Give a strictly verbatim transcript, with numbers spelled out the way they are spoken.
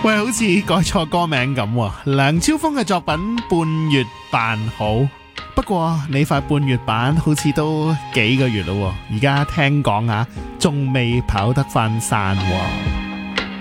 喂，好似改錯歌名咁喎。梁超峰嘅作品《半月扮好》，不過你塊半月板好似都幾個月咯喎，而家聽講啊，仲未跑得翻山喎。